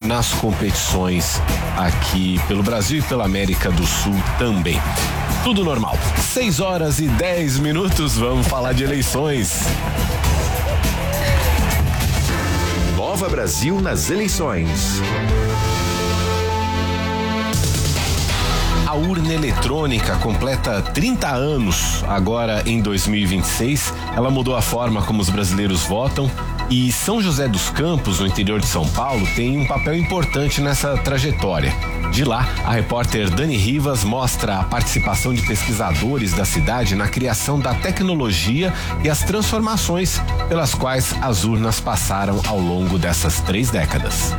nas competições aqui pelo Brasil e pela América do Sul também. Tudo normal. 6h10, vamos falar de eleições. Nova Brasil nas eleições. A urna eletrônica completa 30 anos agora em 2026. Ela mudou a forma como os brasileiros votam e São José dos Campos, no interior de São Paulo, tem um papel importante nessa trajetória. De lá, a repórter Dani Rivas mostra a participação de pesquisadores da cidade na criação da tecnologia e as transformações pelas quais as urnas passaram ao longo dessas 3 décadas.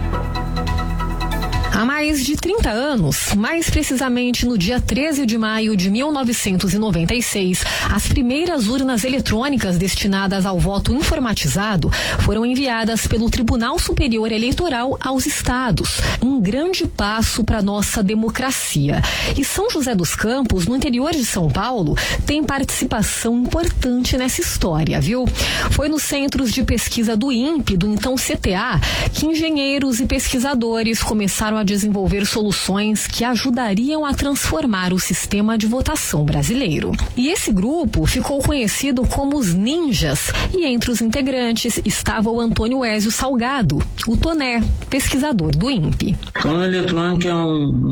Há mais de 30 anos, mais precisamente no dia 13 de maio de 1996, as primeiras urnas eletrônicas destinadas ao voto informatizado foram enviadas pelo Tribunal Superior Eleitoral aos estados. Um grande passo para nossa democracia. E São José dos Campos, no interior de São Paulo, tem participação importante nessa história, viu? Foi nos centros de pesquisa do INPE, do então CTA, que engenheiros e pesquisadores começaram a desenvolver soluções que ajudariam a transformar o sistema de votação brasileiro. E esse grupo ficou conhecido como os Ninjas, e entre os integrantes estava o Antônio Ézio Salgado, o Toné, pesquisador do INPE. A urna eletrônica é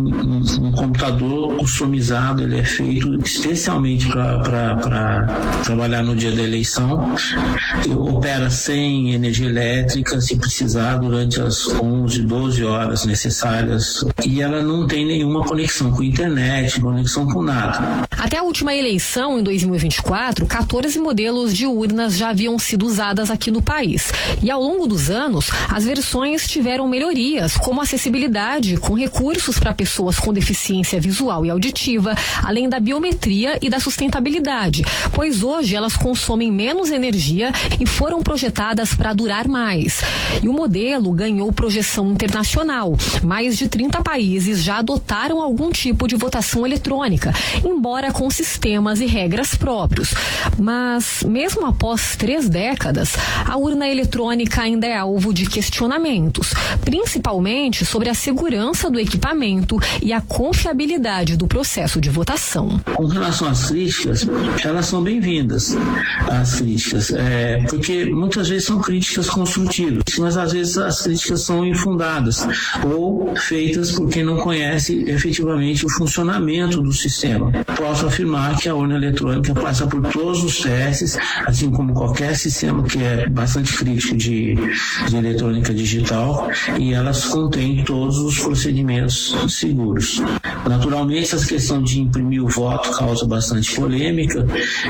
um computador customizado, ele é feito especialmente para trabalhar no dia da eleição. Ele opera sem energia elétrica, se precisar, durante as 11, 12 horas necessárias, e ela não tem nenhuma conexão com a internet, conexão com nada. Até a última eleição, em 2024, 14 modelos de urnas já haviam sido usadas aqui no país. E ao longo dos anos, as versões tiveram melhorias, como acessibilidade, com recursos para pessoas com deficiência visual e auditiva, além da biometria e da sustentabilidade, pois hoje elas consomem menos energia e foram projetadas para durar mais. E o modelo ganhou projeção internacional. Mais de 30 países já adotaram algum tipo de votação eletrônica, embora com sistemas e regras próprios. Mas, mesmo após 3 décadas, a urna eletrônica ainda é alvo de questionamentos, principalmente sobre a segurança do equipamento e a confiabilidade do processo de votação. Com relação às críticas, elas são bem-vindas, as críticas, porque muitas vezes são críticas construtivas, mas às vezes as críticas são infundadas ou feitas por quem não conhece efetivamente o funcionamento do sistema. Posso afirmar que a urna eletrônica passa por todos os testes, assim como qualquer sistema que é bastante crítico de eletrônica digital, e elas contêm todos os procedimentos seguros. Naturalmente, essa questão de imprimir o voto causa bastante polêmica,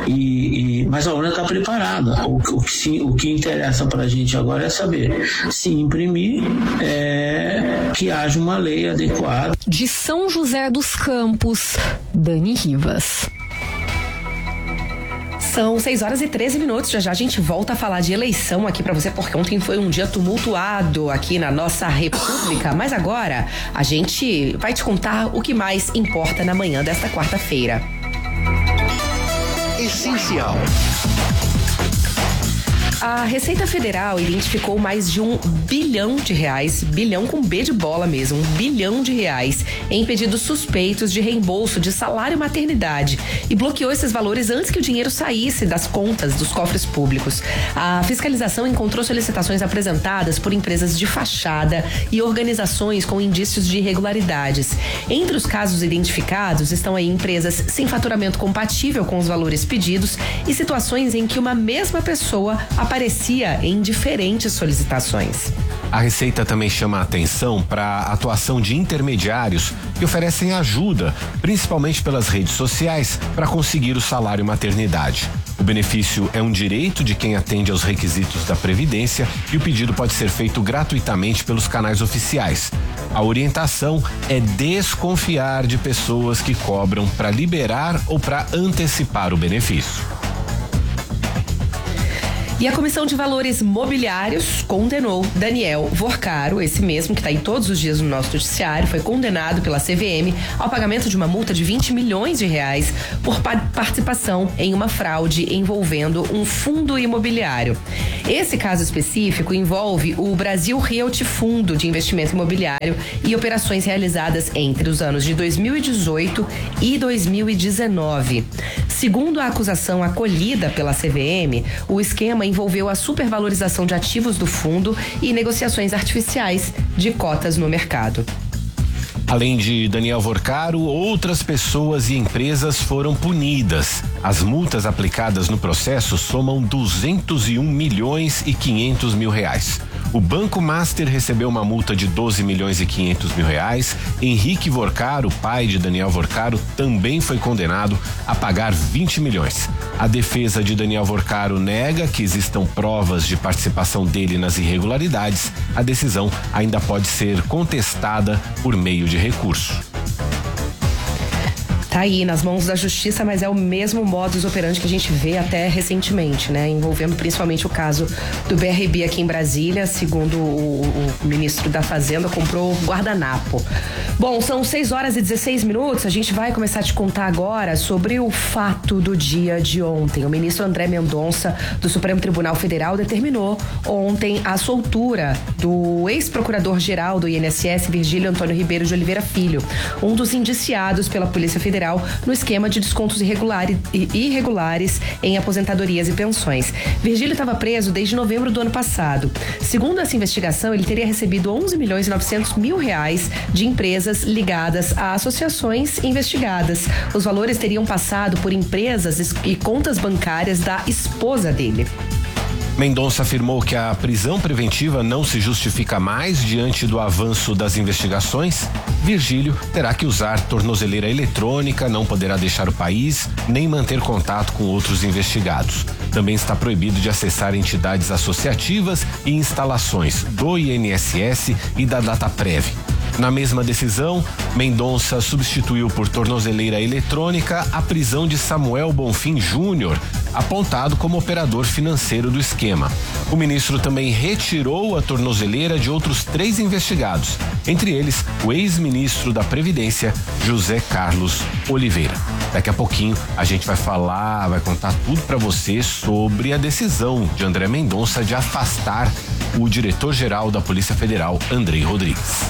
mas a urna está preparada. O que interessa para a gente agora é saber se imprimir, que haja uma lei adequada. De São José dos Campos, Dani Rivas. São 6h13. Já a gente volta a falar de eleição aqui pra você, porque ontem foi um dia tumultuado aqui na nossa república. Mas agora a gente vai te contar o que mais importa na manhã desta quarta-feira. Essencial. A Receita Federal identificou mais de R$1 bilhão, bilhão com B de bola mesmo, R$1 bilhão, em pedidos suspeitos de reembolso de salário e maternidade, e bloqueou esses valores antes que o dinheiro saísse das contas dos cofres públicos. A fiscalização encontrou solicitações apresentadas por empresas de fachada e organizações com indícios de irregularidades. Entre os casos identificados estão aí empresas sem faturamento compatível com os valores pedidos e situações em que uma mesma pessoa aparecia em diferentes solicitações. A Receita também chama a atenção para a atuação de intermediários que oferecem ajuda, principalmente pelas redes sociais, para conseguir o salário maternidade. O benefício é um direito de quem atende aos requisitos da Previdência e o pedido pode ser feito gratuitamente pelos canais oficiais. A orientação é desconfiar de pessoas que cobram para liberar ou para antecipar o benefício. E a Comissão de Valores Mobiliários condenou Daniel Vorcaro, esse mesmo que está aí todos os dias no nosso noticiário, foi condenado pela CVM ao pagamento de uma multa de 20 milhões de reais por participação em uma fraude envolvendo um fundo imobiliário. Esse caso específico envolve o Brasil Realty Fundo de Investimento Imobiliário e operações realizadas entre os anos de 2018 e 2019. Segundo a acusação acolhida pela CVM, o esquema envolveu a supervalorização de ativos do fundo e negociações artificiais de cotas no mercado. Além de Daniel Vorcaro, outras pessoas e empresas foram punidas. As multas aplicadas no processo somam 201 milhões e 500 mil reais. O Banco Master recebeu uma multa de 12 milhões e 500 mil reais. Henrique Vorcaro, pai de Daniel Vorcaro, também foi condenado a pagar 20 milhões. A defesa de Daniel Vorcaro nega que existam provas de participação dele nas irregularidades. A decisão ainda pode ser contestada por meio de recurso. Tá aí nas mãos da justiça, mas é o mesmo modus operandi que a gente vê até recentemente, né? Envolvendo principalmente o caso do BRB aqui em Brasília, segundo o ministro da Fazenda, comprou guardanapo. Bom, são 6h16, a gente vai começar a te contar agora sobre o fato do dia de ontem. O ministro André Mendonça, do Supremo Tribunal Federal, determinou ontem a soltura do ex-procurador-geral do INSS, Virgílio Antônio Ribeiro de Oliveira Filho, um dos indiciados pela Polícia Federal no esquema de descontos irregulares em aposentadorias e pensões. Virgílio estava preso desde novembro do ano passado. Segundo essa investigação, ele teria recebido 11 milhões e 900 mil reais de empresas ligadas a associações investigadas. Os valores teriam passado por empresas e contas bancárias da esposa dele. Mendonça afirmou que a prisão preventiva não se justifica mais diante do avanço das investigações. Virgílio terá que usar tornozeleira eletrônica, não poderá deixar o país, nem manter contato com outros investigados. Também está proibido de acessar entidades associativas e instalações do INSS e da Dataprev. Na mesma decisão, Mendonça substituiu por tornozeleira eletrônica a prisão de Samuel Bonfim Júnior, apontado como operador financeiro do esquema. O ministro também retirou a tornozeleira de outros 3 investigados, entre eles o ex-ministro da Previdência, José Carlos Oliveira. Daqui a pouquinho a gente vai contar tudo para você sobre a decisão de André Mendonça de afastar o diretor-geral da Polícia Federal, Andrei Rodrigues.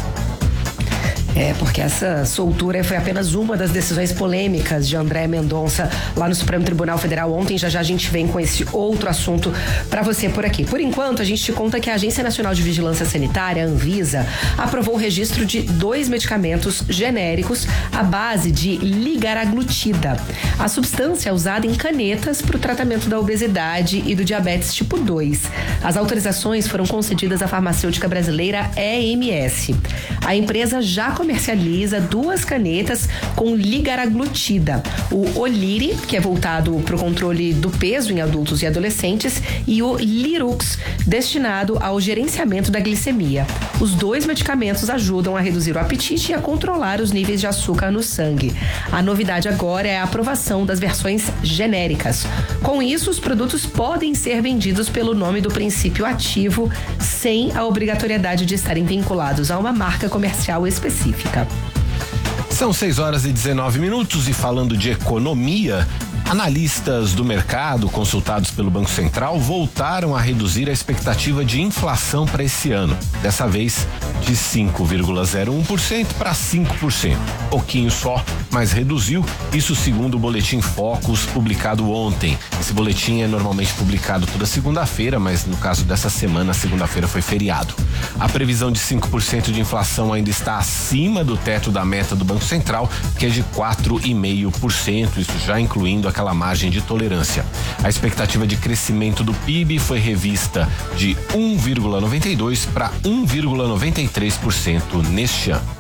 Porque essa soltura foi apenas uma das decisões polêmicas de André Mendonça lá no Supremo Tribunal Federal ontem. Já a gente vem com esse outro assunto para você por aqui. Por enquanto, a gente te conta que a Agência Nacional de Vigilância Sanitária, Anvisa, aprovou o registro de 2 medicamentos genéricos à base de ligaraglutida. A substância é usada em canetas para o tratamento da obesidade e do diabetes tipo 2. As autorizações foram concedidas à farmacêutica brasileira EMS. A empresa já comercializa 2 canetas com ligaraglutida. O Oliri, que é voltado para o controle do peso em adultos e adolescentes, e o Lirux, destinado ao gerenciamento da glicemia. Os 2 medicamentos ajudam a reduzir o apetite e a controlar os níveis de açúcar no sangue. A novidade agora é a aprovação das versões genéricas. Com isso, os produtos podem ser vendidos pelo nome do princípio ativo, sem a obrigatoriedade de estarem vinculados a uma marca comercial específica. São 6h19 e falando de economia, analistas do mercado consultados pelo Banco Central voltaram a reduzir a expectativa de inflação para esse ano. Dessa vez de 5,01% para 5%. Pouquinho só, mas reduziu. Isso segundo o boletim Focus publicado ontem. Esse boletim é normalmente publicado toda segunda-feira, mas no caso dessa semana, segunda-feira foi feriado. A previsão de 5% de inflação ainda está acima do teto da meta do Banco Central, que é de 4,5%, isso já incluindo aquela margem de tolerância. A expectativa de crescimento do PIB foi revista de 1,92% para 1,93% neste ano.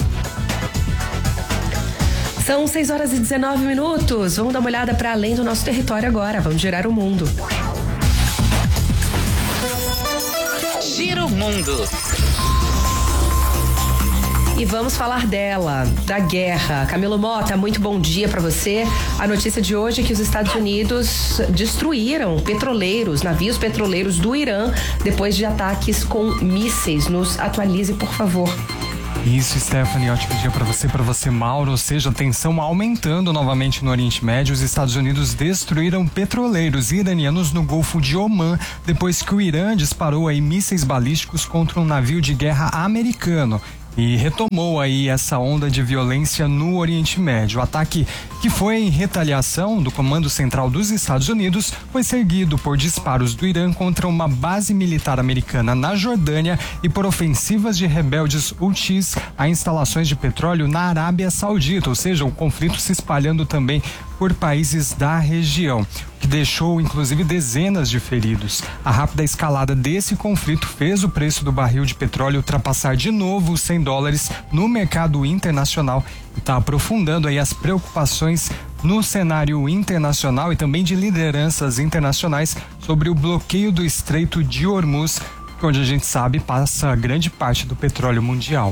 São 6h19. Vamos dar uma olhada para além do nosso território agora. Vamos girar o mundo. Gira o mundo. E vamos falar dela, da guerra. Camilo Mota, muito bom dia para você. A notícia de hoje é que os Estados Unidos destruíram navios petroleiros do Irã, depois de ataques com mísseis. Nos atualize, por favor. Isso, Stephanie, ótimo dia para você, Mauro. Ou seja, a tensão aumentando novamente no Oriente Médio. Os Estados Unidos destruíram petroleiros iranianos no Golfo de Omã, depois que o Irã disparou aí mísseis balísticos contra um navio de guerra americano. E retomou aí essa onda de violência no Oriente Médio. O ataque, que foi em retaliação do Comando Central dos Estados Unidos, foi seguido por disparos do Irã contra uma base militar americana na Jordânia e por ofensivas de rebeldes Houthis a instalações de petróleo na Arábia Saudita, ou seja, o conflito se espalhando também por países da região, que deixou inclusive dezenas de feridos. A rápida escalada desse conflito fez o preço do barril de petróleo ultrapassar de novo os $100 no mercado internacional e está aprofundando aí as preocupações no cenário internacional e também de lideranças internacionais sobre o bloqueio do Estreito de Hormuz, onde a gente sabe passa grande parte do petróleo mundial.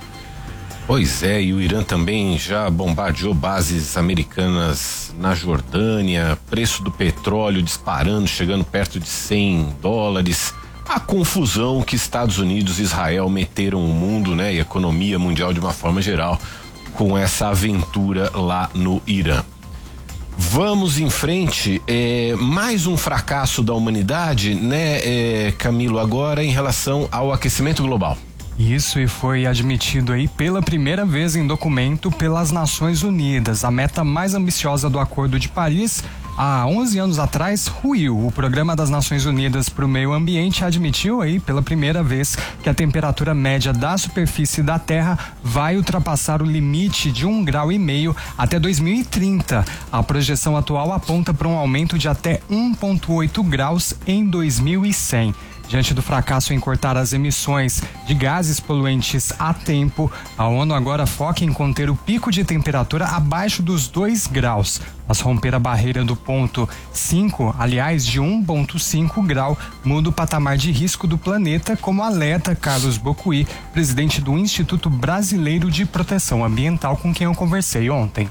Pois é, e o Irã também já bombardeou bases americanas na Jordânia, preço do petróleo disparando, chegando perto de $100. A confusão que Estados Unidos e Israel meteram o mundo, né, e a economia mundial de uma forma geral, com essa aventura lá no Irã. Vamos em frente, mais um fracasso da humanidade, né, Camilo, agora em relação ao aquecimento global. Isso, e foi admitido aí pela primeira vez em documento pelas Nações Unidas. A meta mais ambiciosa do Acordo de Paris, há 11 anos atrás, ruiu. O Programa das Nações Unidas para o Meio Ambiente admitiu aí pela primeira vez que a temperatura média da superfície da Terra vai ultrapassar o limite de 1,5 graus até 2030. A projeção atual aponta para um aumento de até 1,8 graus em 2100. Diante do fracasso em cortar as emissões de gases poluentes a tempo, a ONU agora foca em conter o pico de temperatura abaixo dos 2 graus. Mas romper a barreira do ponto 5, aliás, de 1,5 grau, muda o patamar de risco do planeta, como alerta Carlos Bocuí, presidente do Instituto Brasileiro de Proteção Ambiental, com quem eu conversei ontem.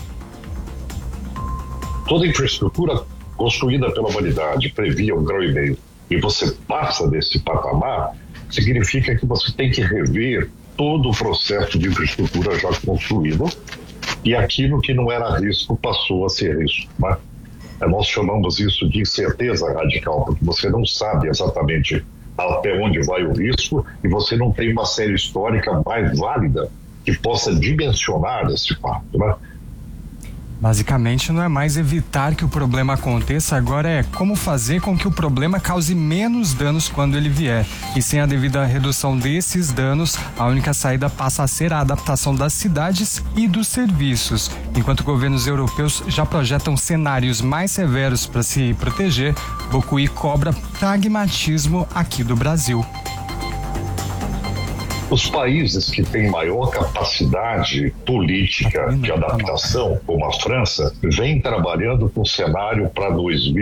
Toda infraestrutura construída pela humanidade previa 1,5 graus. E você passa desse patamar, significa que você tem que rever todo o processo de infraestrutura já construído, e aquilo que não era risco passou a ser risco, né? Nós chamamos isso de incerteza radical, porque você não sabe exatamente até onde vai o risco e você não tem uma série histórica mais válida que possa dimensionar esse fato, né? Basicamente, não é mais evitar que o problema aconteça, agora é como fazer com que o problema cause menos danos quando ele vier. E sem a devida redução desses danos, a única saída passa a ser a adaptação das cidades e dos serviços. Enquanto governos europeus já projetam cenários mais severos para se proteger, Bocuí cobra pragmatismo aqui do Brasil. Os países que têm maior capacidade política de adaptação, como a França, vem trabalhando com cenário para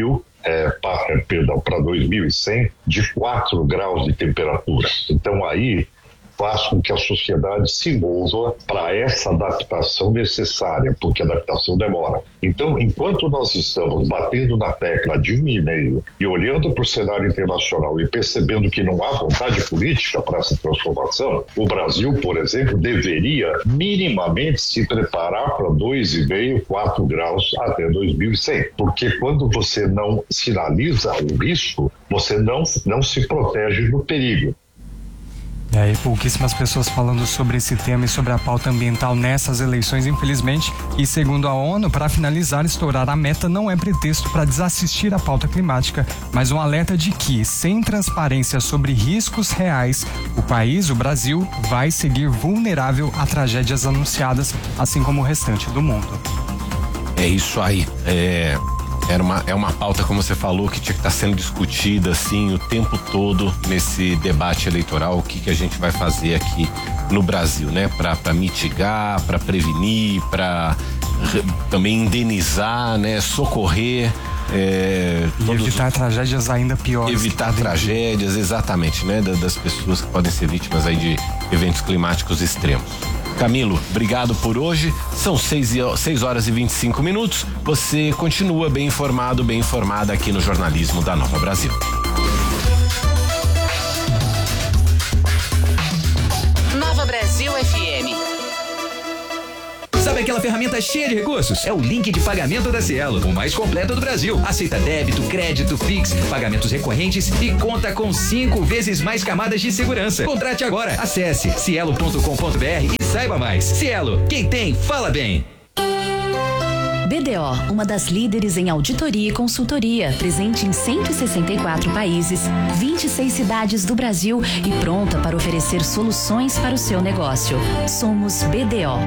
2100 de 4 graus de temperatura. Então aí faz com que a sociedade se mova para essa adaptação necessária, porque a adaptação demora. Então, enquanto nós estamos batendo na tecla de 1,5 e olhando para o cenário internacional e percebendo que não há vontade política para essa transformação, o Brasil, por exemplo, deveria minimamente se preparar para 2,5, 4 graus até 2100. Porque quando você não sinaliza o risco, você não se protege do perigo. E aí, pouquíssimas pessoas falando sobre esse tema e sobre a pauta ambiental nessas eleições, infelizmente. E segundo a ONU, para finalizar, estourar a meta não é pretexto para desassistir à pauta climática, mas um alerta de que, sem transparência sobre riscos reais, o país, o Brasil, vai seguir vulnerável a tragédias anunciadas, assim como o restante do mundo. É isso aí. É uma pauta, como você falou, que tinha que estar sendo discutida assim o tempo todo nesse debate eleitoral. O que a gente vai fazer aqui no Brasil, né? Para mitigar, para prevenir, para também indenizar, né? Socorrer. E evitar tragédias ainda piores. Evitar tragédias, exatamente, né? Das pessoas que podem ser vítimas aí de eventos climáticos extremos. Camilo, obrigado por hoje. São 6 horas e 25 minutos. Você continua bem informado, bem informada aqui no jornalismo da Nova Brasil. Nova Brasil FM. Sabe aquela ferramenta cheia de recursos? É o link de pagamento da Cielo, o mais completo do Brasil. Aceita débito, crédito, Pix, pagamentos recorrentes e conta com 5 vezes mais camadas de segurança. Contrate agora. Acesse cielo.com.br e saiba mais. Cielo, quem tem, fala bem. BDO, uma das líderes em auditoria e consultoria, presente em 164 países, 26 cidades do Brasil e pronta para oferecer soluções para o seu negócio. Somos BDO.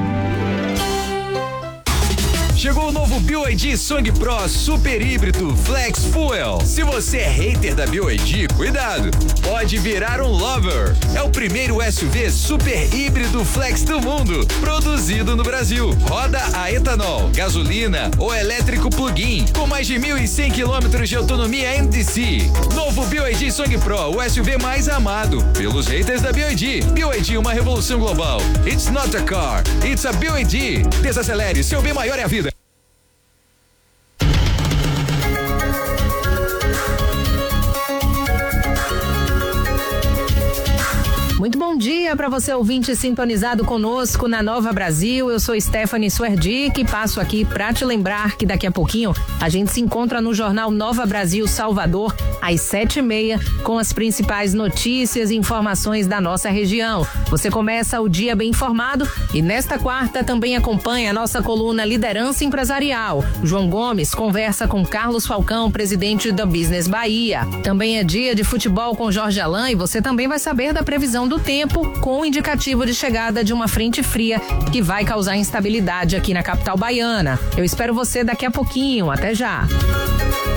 Chegou o novo BYD Song Pro Super Híbrido Flex Fuel. Se você é hater da BYD, cuidado, pode virar um lover. É o primeiro SUV super híbrido flex do mundo, produzido no Brasil. Roda a etanol, gasolina ou elétrico plug-in, com mais de 1.100 quilômetros de autonomia NDC. Novo BYD Song Pro, o SUV mais amado pelos haters da BYD. BYD, uma revolução global. It's not a car, it's a BYD. Desacelere, seu bem maior é a vida. Muito bom dia para você, ouvinte sintonizado conosco na Nova Brasil. Eu sou Stephanie Suerdic e passo aqui para te lembrar que daqui a pouquinho a gente se encontra no Jornal Nova Brasil Salvador às 7h30 com as principais notícias e informações da nossa região. Você começa o dia bem informado e nesta quarta também acompanha a nossa coluna Liderança Empresarial. João Gomes conversa com Carlos Falcão, presidente da Business Bahia. Também é dia de futebol com Jorge Alain e você também vai saber da previsão do tempo com o indicativo de chegada de uma frente fria que vai causar instabilidade aqui na capital baiana. Eu espero você daqui a pouquinho. Até já.